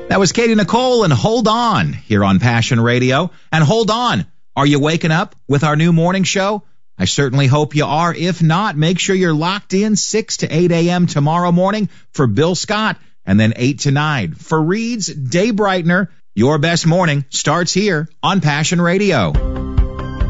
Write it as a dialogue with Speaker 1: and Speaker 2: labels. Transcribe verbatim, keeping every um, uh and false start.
Speaker 1: That was Katie Nicole and Hold On here on Passion Radio. And hold on, are you waking up with our new morning show? I certainly hope you are. If not, make sure you're locked in six to eight a.m. tomorrow morning for Bill Scott, and then eight to nine for Reed's Day Brightener. Your best morning starts here on Passion Radio.